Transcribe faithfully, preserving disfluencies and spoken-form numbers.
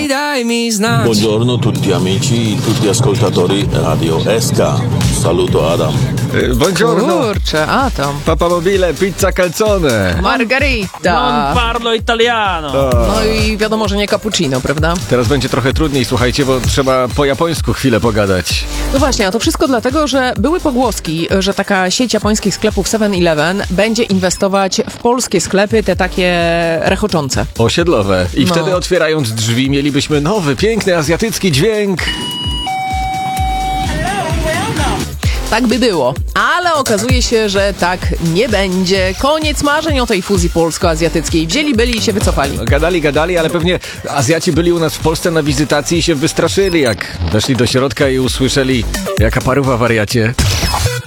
dai mi znać. Buongiorno tutti amici, tutti ascoltatori Radio S K. Saluto Adam. Buongiorno. Kurczę, Atom. Papa Mobile, pizza calzone. Margarita. Non parlo italiano. No i wiadomo, że nie cappuccino, prawda? Teraz będzie trochę trudniej, słuchajcie, bo trzeba po japońsku chwilę pogadać. No właśnie, a to wszystko dlatego, że były pogłoski, że taka sieć japońskich sklepów seven eleven będzie inwestować w polskie sklepy, te takie rechoczące. Osiedlowe. I No. wtedy otwierając drzwi mielibyśmy nowy, piękny, azjatycki dźwięk. Tak by było, ale okazuje się, że tak nie będzie. Koniec marzeń o tej fuzji polsko-azjatyckiej. Wzięli, byli i się wycofali. Gadali, gadali, ale pewnie Azjaci byli u nas w Polsce na wizytacji i się wystraszyli, jak weszli do środka i usłyszeli, jaka paruwa wariacie.